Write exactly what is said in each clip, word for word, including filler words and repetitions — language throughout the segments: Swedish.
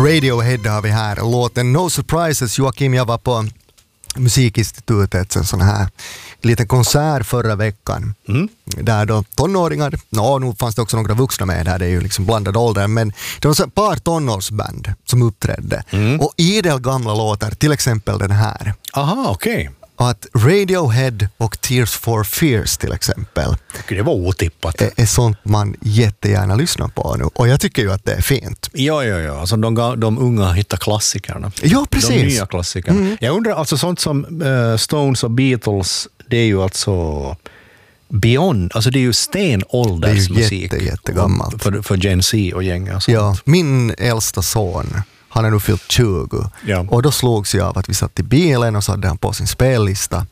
Radiohead har vi här. Låten No Surprises. Joakim, jag var på Musikinstitutet, en sån här liten konsert förra veckan. Mm. Där då tonåringar, no, nu fanns det också några vuxna med där, det är ju liksom blandad ålder, men det var så ett par tonårsband som uppträdde. Mm. Och idel gamla låtar, till exempel den här. Aha, okej. Okay. Att Radiohead och Tears for Fears till exempel. Det var otippat. Är, är sånt man jättegärna lyssnar på nu. Och jag tycker ju att det är fint. Ja, ja, ja. Alltså de, de unga hittar klassikerna. Ja, precis. De nya klassikerna. Mm. Jag undrar, alltså sånt som uh, Stones och Beatles, det är ju alltså beyond, alltså det är ju stenåldersmusik. Det är ju jätte, jättegammalt. För, för Gen Z och gänga. Ja, min äldsta son, han är nu fyllt tjugo. Ja. Och då slogs jag av att vi satt i bilen och så hade han på sin spellista.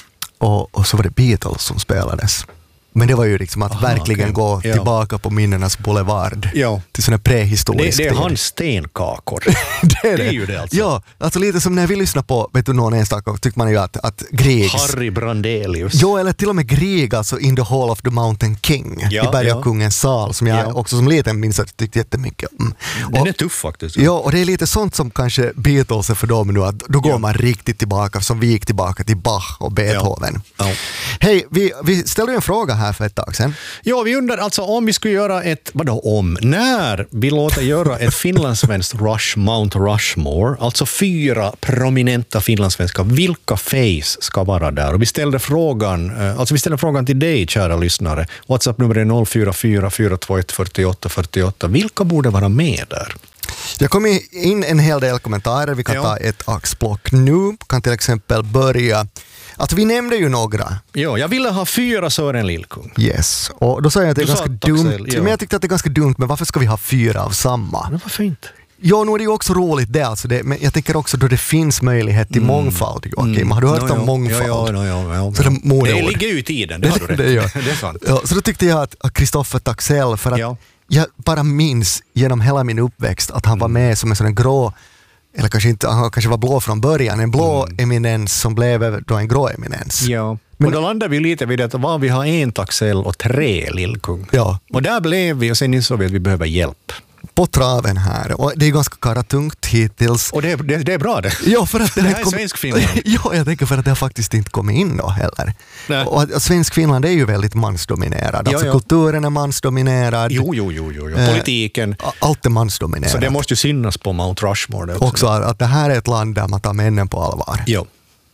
Och, och så var det Beatles som spelades. Men det var ju liksom att Aha, verkligen okay. gå ja. tillbaka på minnenas boulevard. Ja. Till sådana prehistorisk det, det är hans stenkakor. det, är det. det är ju det alltså. Ja, alltså lite som när vi lyssnar på, vet du, någon enstaka tycker man ju att, att Griegs... Harry Brandelius. Ja, eller till och med Grieg, alltså In the Hall of the Mountain King. Ja, i Bergakungens ja. sal, som jag ja. också som liten minns att jag tyckte jättemycket om. Den och, är tuff faktiskt. Ja, och det är lite sånt som kanske Beatles är för dem nu, att då går ja. man riktigt tillbaka, som vi gick tillbaka till Bach och Beethoven. Ja. Ja. Hej, vi, vi ställde en fråga här för ett tag sedan. Ja, vi undrar alltså om vi skulle göra ett, vadå om, när vi låter göra ett finlandssvenskt Rush, Mount Rushmore, alltså fyra prominenta finlandssvenskar, vilka face ska vara där? Och vi ställde frågan, alltså vi ställde frågan till dig, kära lyssnare. WhatsApp-nummer är noll fyra fyra fyra två ett fyra åtta fyra åtta. Vilka borde vara med där? Jag kom in en hel del kommentarer, vi kan ja. ta ett axplock nu, kan till exempel börja. Alltså vi nämnde ju några. Ja, jag ville ha fyra Sören Lillkung. Yes, och då sa jag att det är du ganska dumt. Taxel, ja. Men jag tyckte att det är ganska dumt, men varför ska vi ha fyra av samma? Men varför inte? Ja, nu är det ju också roligt det, alltså det, men jag tänker också då det finns möjlighet till mm. mångfald, Joakim. Mm. Har du hört no, om no, mångfald? Ja, ja, ja, ja, så det, det ligger ju i tiden, det har du rätt. det, det, det är sant. Ja, så då tyckte jag att Kristoffer Taxell, för att ja. jag bara minns genom hela min uppväxt att han var med som en sån grå, eller kanske inte, han kanske var blå från början, en blå mm. eminens som blev då en grå eminens. Ja. Men, och då landar vi lite vid att vad vi har en Taxell och tre Lillkung. Ja. Och där blev vi, och sen insåg vi att vi behöver hjälp. På traven här, och det är ganska karatungt hittills. Och det är, det, det är bra det. Ja, för att det, det här är kom... svensk Finland. Ja, jag tänker för att det har faktiskt inte kommit in då heller. Nej. Och att svensk Finland är ju väldigt mansdominerad. Ja, alltså ja. kulturen är mansdominerad. Jo, jo, jo, jo. jo. Politiken. Eh, allt är mansdominerat. Så det måste ju synas på Mount Rushmore. Det också. också att det här är ett land där man tar männen på allvar. Jo.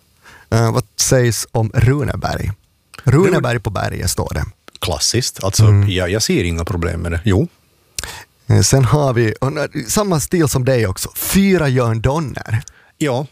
Uh, vad sägs om Runeberg? Runeberg på berget står det. Klassiskt. Alltså, mm. jag, jag ser inga problem med det. Jo. Sen har vi, samma stil som dig också, fyra Jörn Donner. Ja.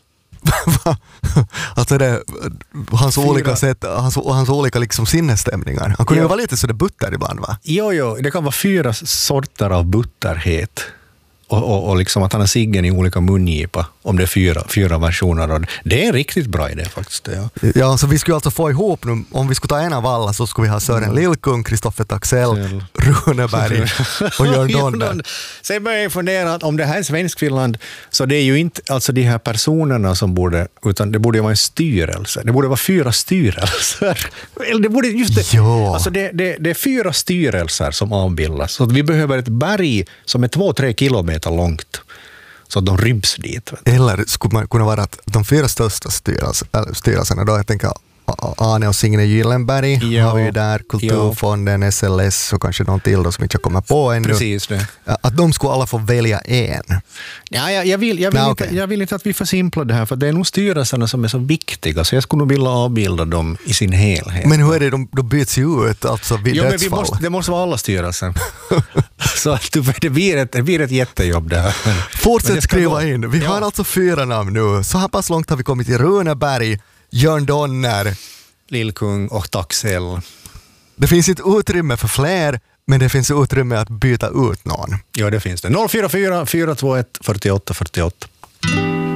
Alltså det, hans fyra. olika sätt, hans, hans olika liksom sinnesstämningar. Han kunde ja. ju vara lite så det butter ibland, va? Jo, jo, det kan vara fyra sorter av butterhet. Och, och, och liksom att han har ciggen i olika mungipa, om det är fyra, fyra versioner. Det är en riktigt bra idé faktiskt. Ja, ja, så vi skulle alltså få ihop nu, om vi skulle ta en av alla så skulle vi ha Sören mm. Lillkung, Kristoffer Taxell, Runeberg och Jörn Donner. Sen börjar jag fundera att om det här är svensk Finland, så det är ju inte alltså de här personerna som borde, utan det borde vara en styrelse. Det borde vara fyra styrelser. Eller det borde just det. Ja. Alltså det, det, det är fyra styrelser som avbildas. Så att vi behöver ett berg som är två, tre kilometer långt, så att de ryms dit. Eller skulle man kunna vara att de fyra största styrelserna då, jag tänker Arne och Signe Gyllenberg ja, har vi ju där, Kulturfonden, ja. S L S och kanske någon till då som inte kommer på ännu. Precis det. Att de skulle alla få välja en. Ja, jag, jag, vill, jag, vill Nej, inte, okay. jag vill inte att vi försimplar det här, för det är nog styrelserna som är så viktiga, så jag skulle nog vilja avbilda dem i sin helhet. Men hur är det, de, de byts ju ut alltså vid jo, dödsfall? Men vi måste, det måste vara alla styrelser. Så att det blir ett, det blir ett jättejobb där. Fortsätt skriva in. Vi ja. har alltså fyra namn nu. Så här pass långt har vi kommit till Runeberg, Jörn Donner, Lillkung och Taxell. Det finns inte utrymme för fler, men det finns utrymme att byta ut någon. Ja, det finns det. noll fyra fyra fyra två ett fyra åtta fyra åtta.